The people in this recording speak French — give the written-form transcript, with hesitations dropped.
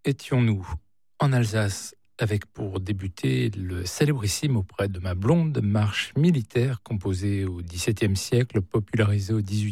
étions-nous en Alsace avec pour débuter le célébrissime auprès de ma blonde marche militaire composée au XVIIe siècle, popularisée au XVIIIe